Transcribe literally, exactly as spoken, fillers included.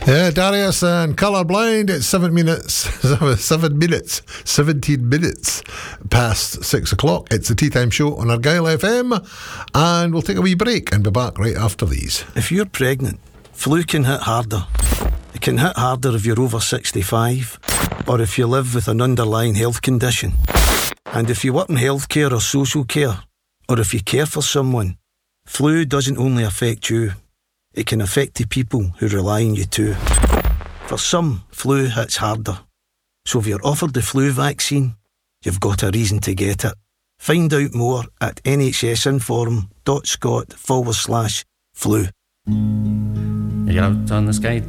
Yeah, Darius and Colourblind. It's seven minutes, seven minutes, seventeen minutes past six o'clock. It's the Tea Time Show on Argyle F M, and we'll take a wee break and be back right after these. If you're pregnant, flu can hit harder. It can hit harder if you're over sixty-five, or if you live with an underlying health condition. And if you work in healthcare or social care, or if you care for someone, flu doesn't only affect you. It can affect the people who rely on you too. For some, flu hits harder. So if you're offered the flu vaccine, you've got a reason to get it. Find out more at nhsinform.scot forward slash flu. You're out on the sky